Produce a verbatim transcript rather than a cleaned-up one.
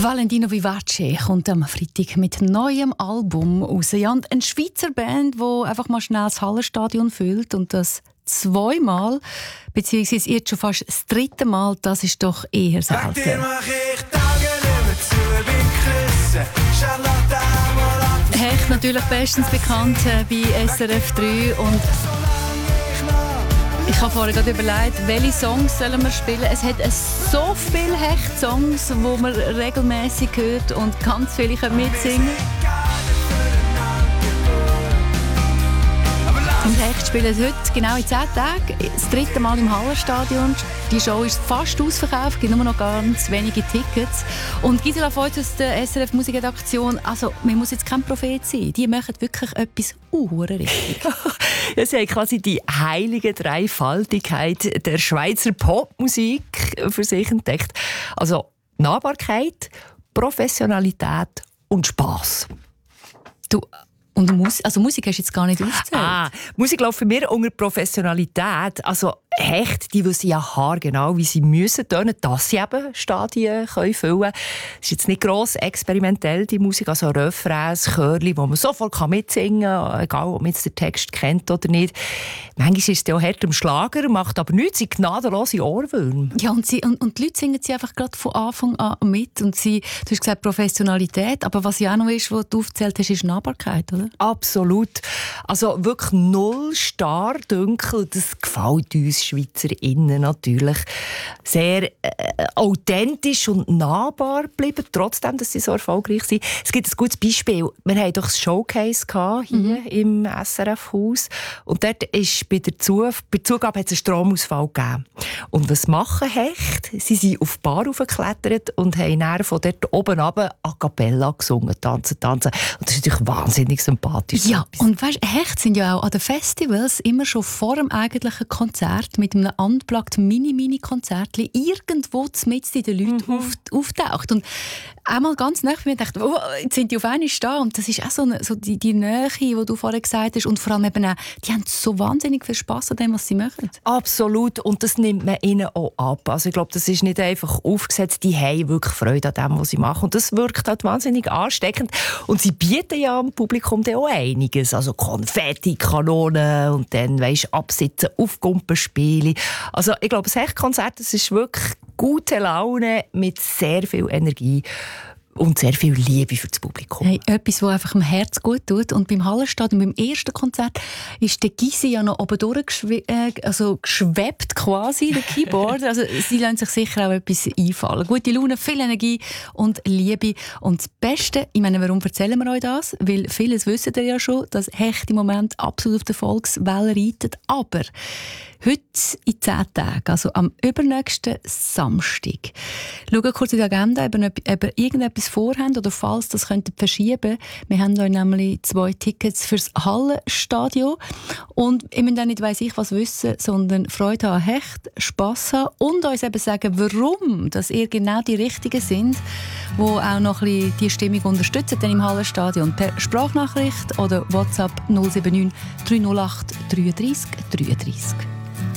Valentino Vivace kommt am Freitag mit neuem Album raus. Ja, und eine Schweizer Band, die einfach mal schnell das Hallenstadion füllt und das zweimal, beziehungsweise jetzt schon fast das dritte Mal, das ist doch eher selten. Dir mach ich Tage nicht mehr zu, bin gerissen. Charlotte Amorat. Hecht natürlich bestens bekannt äh, bei S R F drei und ich habe vorhin gerade überlegt, welche Songs sollen wir spielen. Es hat so viele Hecht-Songs, die man regelmäßig hört und ganz viele können mitsingen. Und Hecht spielen heute genau in zehn Tagen, das dritte Mal im Hallenstadion. Die Show ist fast ausverkauft, es gibt nur noch ganz wenige Tickets. Und Gisela Feutz aus der S R F Musikredaktion, also man muss jetzt kein Prophet sein, die machen wirklich etwas uhuere richtig. Ja, sie haben quasi die heilige Dreifaltigkeit der Schweizer Popmusik für sich entdeckt. Also Nahbarkeit, Professionalität und Spass. Du, und Musik, also Musik hast du jetzt gar nicht aufgezählt. Ah, Musik läuft für mich unter Professionalität. Also Hecht, die wissen ja haargenau, wie sie müssen tönen, dass sie eben Stadien können füllen können. Es ist jetzt nicht gross experimentell, die Musik, also Refrains, Chörli, wo man sofort mitsingen kann, egal ob man jetzt den Text kennt oder nicht. Manchmal ist es ja auch hart im Schlager, macht aber nichts, sie gnadenlose Ohrwürmer. Ja, und, sie, und, und die Leute singen sie einfach gerade von Anfang an mit. Und sie, du hast gesagt Professionalität, aber was ja auch noch ist, was du aufgezählt hast, ist Nahbarkeit, oder? Absolut. Also wirklich null starr, dunkel, das gefällt uns SchweizerInnen natürlich. Sehr äh, authentisch und nahbar geblieben, trotzdem, dass sie so erfolgreich sind. Es gibt ein gutes Beispiel. Wir hatten doch das Showcase hier mhm. im S R F-Haus. Und dort ist bei der, Zu- bei der Zugabe hat es einen Stromausfall gegeben. Und was machen Hecht? Sie sind auf die Bar hochgeklettert und haben dann von dort oben runter a cappella gesungen, tanzen, tanzen. Und das ist natürlich wahnsinnig sympathisch. Ja, und weißt, Hecht sind ja auch an den Festivals immer schon vor dem eigentlichen Konzert mit einem unplugged Mini-Mini-Konzert irgendwo mitten in den Leuten mhm. auf, auftaucht. Und einmal ganz nahe bei mir dachte, oh, jetzt sind die auf einmal da. Und das ist auch so, eine, so die, die Nähe, die du vorhin gesagt hast. Und vor allem eben auch, die haben so wahnsinnig viel Spass an dem, was sie machen. Absolut. Und das nimmt man ihnen auch ab. Also ich glaube, das ist nicht einfach aufgesetzt. Die haben wirklich Freude an dem, was sie machen. Und das wirkt halt wahnsinnig ansteckend. Und sie bieten ja dem Publikum auch einiges. Also Konfetti, Kanonen und dann, weisst, absitzen, Aufgumpen spielen. Also ich glaube, das Hechtkonzert, das ist wirklich gute Laune mit sehr viel Energie und sehr viel Liebe für das Publikum. Hey, etwas, das einfach dem Herz gut tut. Und beim Hallenstadion, beim ersten Konzert, ist der Gysi ja noch oben durchgeschwebt, äh, also geschwebt quasi, der Keyboard. Also sie lassen sich sicher auch etwas einfallen. Gute Laune, viel Energie und Liebe. Und das Beste, ich meine, warum erzählen wir euch das? Weil vieles wissen ihr ja schon, dass Hecht im Moment absolut auf der Volkswelle reitet. Aber heute in zehn Tagen, also am übernächsten Samstag, schauen kurz in die Agenda, ob ihr irgendetwas vorhabt oder falls das könntet verschieben. Wir haben euch nämlich zwei Tickets fürs Hallenstadion. Und ich möchte nicht weiss ich was wissen, sondern Freude an Hecht, Spass haben und uns eben sagen, warum dass ihr genau die Richtigen sind, die auch noch ein bisschen die Stimmung unterstützen denn im Hallenstadion. Per Sprachnachricht oder WhatsApp null sieben neun drei null acht drei drei drei drei.